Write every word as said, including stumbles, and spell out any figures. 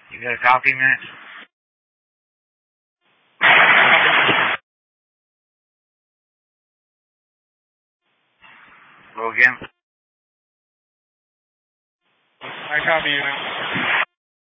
You got a copy, man? Go again. I copy you now.